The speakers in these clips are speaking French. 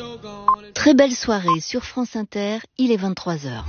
Très belle soirée sur France Inter, il est 23h.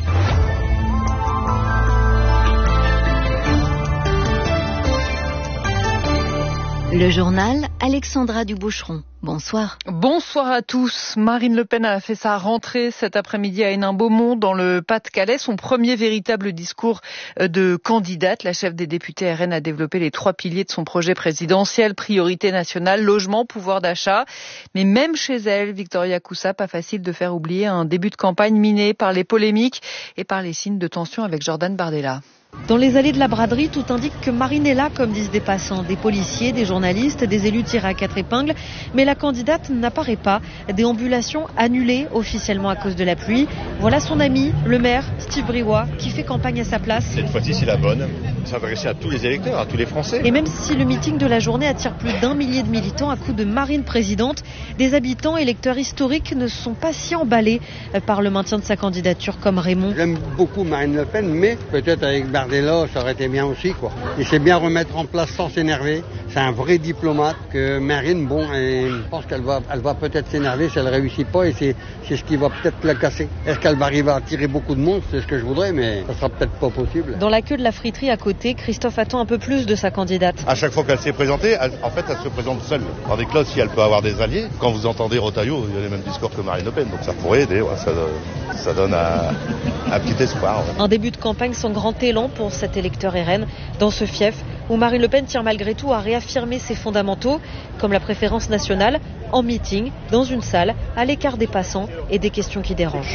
Le journal, Alexandra Duboucheron. Bonsoir. Bonsoir à tous. Marine Le Pen a fait sa rentrée cet après-midi à Hénin-Beaumont dans le Pas-de-Calais. Son premier véritable discours de candidate. La chef des députés RN a développé les 3 piliers de son projet présidentiel. Priorité nationale, logement, pouvoir d'achat. Mais même chez elle, Victoria Coussa, pas facile de faire oublier un début de campagne miné par les polémiques et par les signes de tension avec Jordan Bardella. Dans les allées de la braderie, tout indique que Marine est là, comme disent des passants, des policiers, des journalistes, des élus tirés à 4 épingles. Mais la candidate n'apparaît pas. Déambulation annulée officiellement à cause de la pluie. Voilà son ami, le maire, Steve Briouat, qui fait campagne à sa place. Cette fois-ci, c'est la bonne. S'adresser à tous les électeurs, à tous les Français. Et même si le meeting de la journée attire plus d'1 millier de militants à coup de Marine présidente, des habitants électeurs historiques ne sont pas si emballés par le maintien de sa candidature comme Raymond. J'aime beaucoup Marine Le Pen, mais peut-être avec Bardella, ça aurait été bien aussi, quoi. Il sait bien remettre en place sans s'énerver. C'est un vrai diplomate que Marine, je pense qu'elle va peut-être s'énerver si elle ne réussit pas et c'est ce qui va peut-être la casser. Est-ce qu'elle va arriver à attirer beaucoup de monde? C'est ce que je voudrais, mais ça sera peut-être pas possible. Dans la queue de la friterie à côté, Christophe attend un peu plus de sa candidate. À chaque fois qu'elle s'est présentée, elle se présente seule. Tandis que là, si elle peut avoir des alliés, quand vous entendez Retailleau, il y a les mêmes discours que Marine Le Pen, donc ça pourrait aider, ça donne un petit espoir. Ouais. Un début de campagne sans grand élan pour cet électeur RN, dans ce fief où Marine Le Pen tient malgré tout à réaffirmer ses fondamentaux, comme la préférence nationale, en meeting, dans une salle, à l'écart des passants et des questions qui dérangent.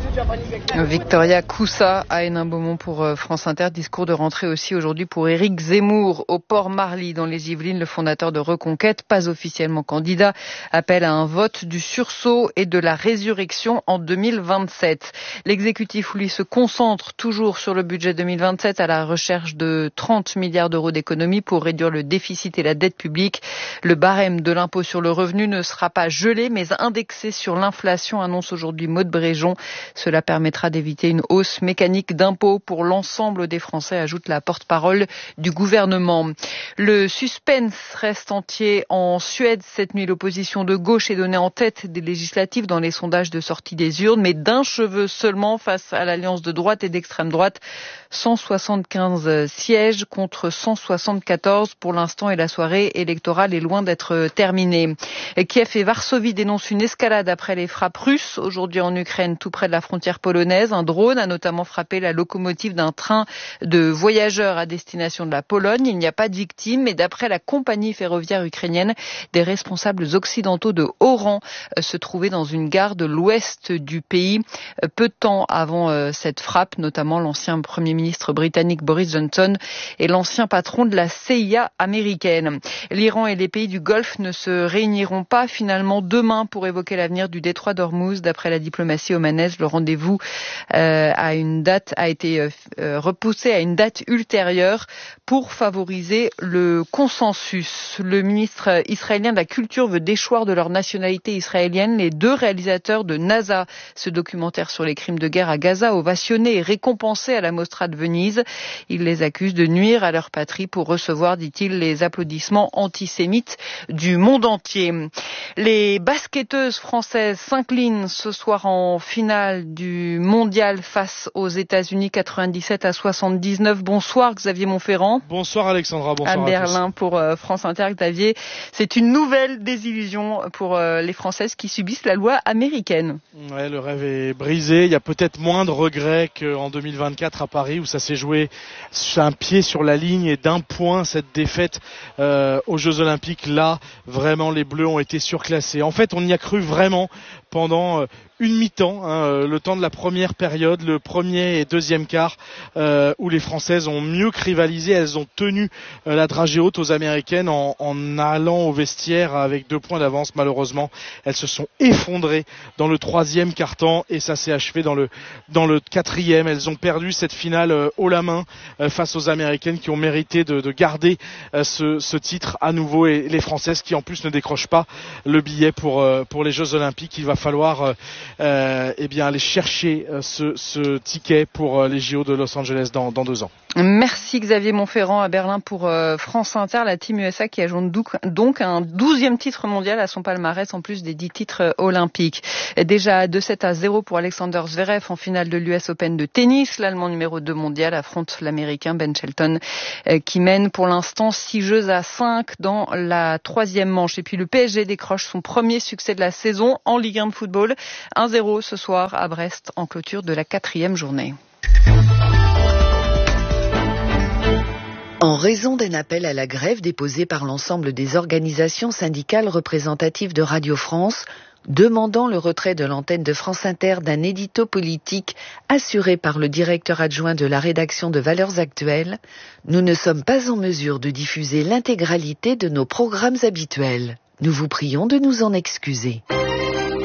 Victoria Coussa à Hénin-Beaumont pour France Inter. Discours de rentrée aussi aujourd'hui pour Éric Zemmour au Port-Marly dans les Yvelines. Le fondateur de Reconquête, pas officiellement candidat, appelle à un vote du sursaut et de la résurrection en 2027. L'exécutif, lui, se concentre toujours sur le budget 2027 à la recherche de 30 milliards d'euros d'économies pour réduire le déficit et la dette publique. Le barème de l'impôt sur le revenu ne sera pas gelé mais indexé sur l'inflation, annonce aujourd'hui Maud Bréjon. Cela permettra d'éviter une hausse mécanique d'impôts pour l'ensemble des Français, ajoute la porte-parole du gouvernement. Le suspense reste entier en Suède. Cette nuit, l'opposition de gauche est donnée en tête des législatives dans les sondages de sortie des urnes, mais d'un cheveu seulement face à l'alliance de droite et d'extrême droite. 175 sièges contre 174 pour l'instant et la soirée électorale est loin d'être terminée. Kiev et Varsovie dénoncent une escalade après les frappes russes aujourd'hui en Ukraine, tout près de la frontière polonaise. Un drone a notamment frappé la locomotive d'un train de voyageurs à destination de la Pologne. Il n'y a pas de victimes, mais d'après la compagnie ferroviaire ukrainienne, des responsables occidentaux de haut rang se trouvaient dans une gare de l'ouest du pays peu de temps avant cette frappe, notamment l'ancien Premier ministre britannique Boris Johnson et l'ancien patron de la CIA américaine. L'Iran et les pays du Golfe ne se réuniront pas finalement demain pour évoquer l'avenir du détroit d'Ormuz. D'après la diplomatie omanaise, le rendez-vous a été repoussé à une date ultérieure pour favoriser le consensus. Le ministre israélien de la Culture veut déchoir de leur nationalité israélienne les 2 réalisateurs de NASA, ce documentaire sur les crimes de guerre à Gaza, ovationné et récompensé à la Mostra de Venise. Il les accuse de nuire à leur patrie pour recevoir, dit-il, les applaudissements antisémites du monde entier. Les basketteuses françaises s'inclinent ce soir en finale du mondial face aux États-Unis 97-79. Bonsoir Xavier Montferrand. Bonsoir Alexandra, bonsoir à Berlin pour France Inter. Xavier, c'est une nouvelle désillusion pour les Françaises qui subissent la loi américaine. Ouais, le rêve est brisé. Il y a peut-être moins de regrets qu'en 2024 à Paris où ça s'est joué un pied sur la ligne et d'1 point cette défaite aux Jeux Olympiques. Là, vraiment, les Bleus ont été surclassés. En fait, on y a cru vraiment pendant une mi-temps, le temps de la première période, le premier et deuxième quart, où les Françaises ont mieux que rivalisé. Elles ont tenu la dragée haute aux Américaines en allant au vestiaire avec 2 points d'avance. Malheureusement, elles se sont effondrées dans le 3e quart-temps et ça s'est achevé dans le 4e. Elles ont perdu cette finale haut la main face aux Américaines qui ont mérité de garder ce titre à nouveau, et les Françaises qui en plus ne décrochent pas le billet pour les Jeux Olympiques. Il va falloir aller chercher ce ticket pour les JO de Los Angeles dans 2 ans. Merci Xavier Montferrand à Berlin pour France Inter. La Team USA qui ajoute donc un 12e titre mondial à son palmarès en plus des 10 titres olympiques. Déjà 2-7-0 pour Alexander Zverev en finale de l'US Open de tennis. L'Allemand numéro 2 mondial affronte l'Américain Ben Shelton qui mène pour l'instant 6-5 dans la 3e manche. Et puis le PSG décroche son premier succès de la saison en Ligue 1 de football. 1-0 ce soir à Brest en clôture de la 4e journée. En raison d'un appel à la grève déposé par l'ensemble des organisations syndicales représentatives de Radio France, demandant le retrait de l'antenne de France Inter d'un édito politique assuré par le directeur adjoint de la rédaction de Valeurs Actuelles, nous ne sommes pas en mesure de diffuser l'intégralité de nos programmes habituels. Nous vous prions de nous en excuser.